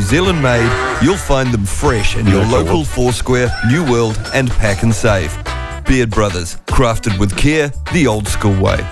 New Zealand made, you'll find them fresh in your local Foursquare, New World and Pack and Save. Beard Brothers, crafted with care, the old school way.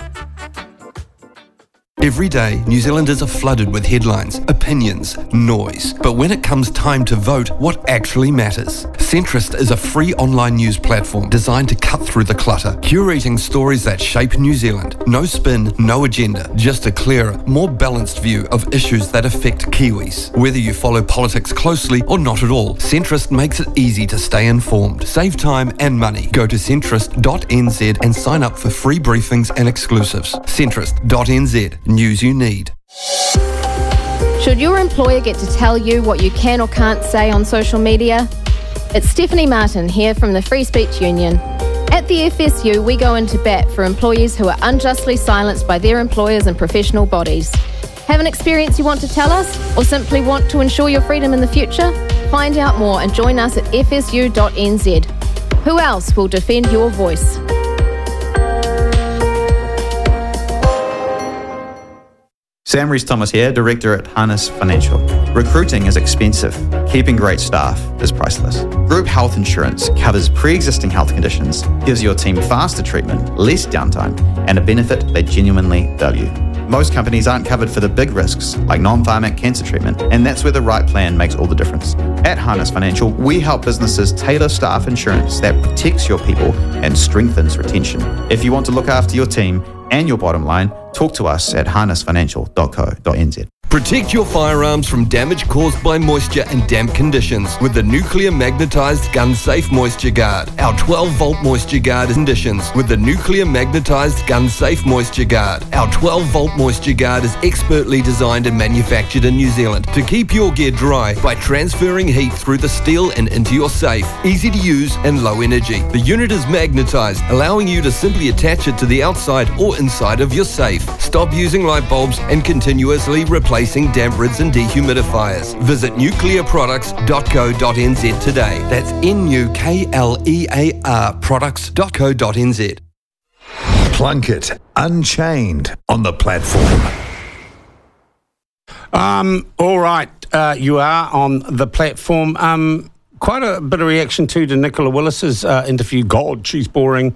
Every day, New Zealanders are flooded with headlines, opinions, noise. But when it comes time to vote, what actually matters? Centrist is a free online news platform designed to cut through the clutter, curating stories that shape New Zealand. No spin, no agenda, just a clearer, more balanced view of issues that affect Kiwis. Whether you follow politics closely or not at all, Centrist makes it easy to stay informed. Save time and money. Go to centrist.nz and sign up for free briefings and exclusives. Centrist.nz. News you need. Should your employer get to tell you what you can or can't say on social media? It's Stephanie Martin here from the Free Speech Union. At the FSU, we go into bat for employees who are unjustly silenced by their employers and professional bodies. Have an experience you want to tell us, or simply want to ensure your freedom in the future? Find out more and join us at fsu.nz. Who else will defend your voice? Sam Rees-Thomas here, Director at Harness Financial. Recruiting is expensive. Keeping great staff is priceless. Group health insurance covers pre-existing health conditions, gives your team faster treatment, less downtime, and a benefit they genuinely value. Most companies aren't covered for the big risks, like non-pharmac cancer treatment, and that's where the right plan makes all the difference. At Harness Financial, we help businesses tailor staff insurance that protects your people and strengthens retention. If you want to look after your team and your bottom line, talk to us at harnessfinancial.co.nz. Protect your firearms from damage caused by moisture and damp conditions with the nuclear magnetised Gun Safe Moisture Guard. Our 12-volt moisture guard conditions with the nuclear magnetised Gun Safe Moisture Guard. Our 12-volt moisture guard is expertly designed and manufactured in New Zealand to keep your gear dry by transferring heat through the steel and into your safe. Easy to use and low energy. The unit is magnetised, allowing you to simply attach it to the outside or inside of your safe. Stop using light bulbs and continuously replace damp rids and dehumidifiers. Visit nuclearproducts.co.nz today. That's NUKLEAR products.co.nz. Plunkett Unchained on the platform. All right, you are on the platform. Quite a bit of reaction to Nicola Willis's interview. God, she's boring.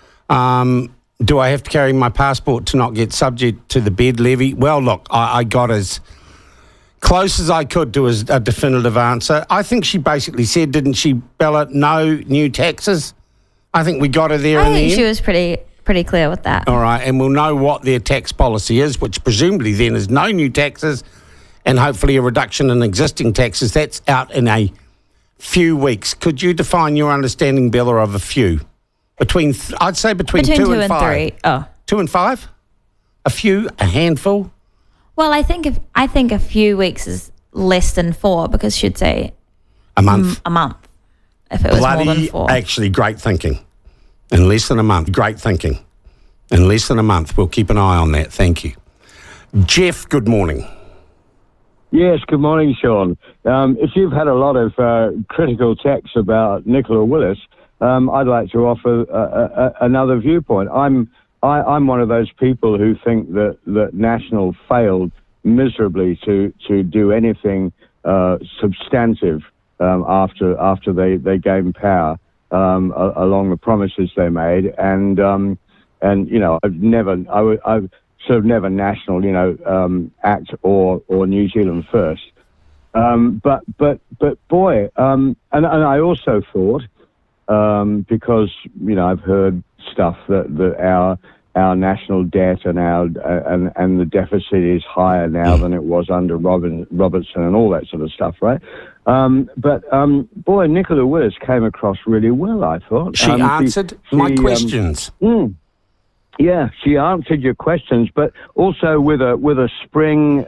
Do I have to carry my passport to not get subject to the bed levy? Well, look, I got as close as I could to a definitive answer. I think she basically said, didn't she, Bella, no new taxes? I think we got her there in the end. I think she was pretty clear with that. All right, and we'll know what their tax policy is, which presumably then is no new taxes and hopefully a reduction in existing taxes. That's out in a few weeks. Could you define your understanding, Bella, of a few? I'd say between 2 and 5. 3. Oh. 2 and 5? A few? A handful? Well, I think a few weeks is less than 4 because she'd say a month. A month. If it was more than 4. Actually, great thinking. In less than a month. Great thinking. In less than a month. We'll keep an eye on that. Thank you. Jeff, good morning. Yes, good morning, Sean. If you've had a lot of critical texts about Nicola Willis, I'd like to offer another viewpoint. I'm one of those people who think that National failed miserably to do anything substantive after they gained power along the promises they made, and you know, I've sort of never National, you know, act or New Zealand first. But boy, and I also thought. Because, you know, I've heard stuff that our national debt and the deficit is higher now than it was under Robertson and all that sort of stuff, right? But boy, Nicola Willis came across really well, I thought. She answered my questions. Yeah, she answered your questions, but also with a spring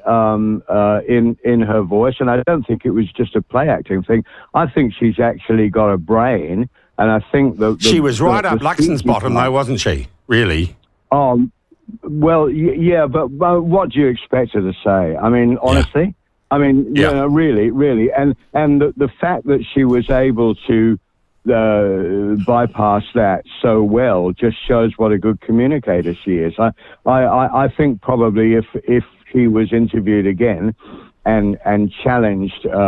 in her voice. And I don't think it was just a play acting thing. I think she's actually got a brain. And I think she was right up Luxon's bottom, though, wasn't she? Really? Well, yeah, but what do you expect her to say? I mean, honestly, I mean, you know, really, and the fact that she was able to bypass that so well just shows what a good communicator she is. I think probably if he was interviewed again and challenged.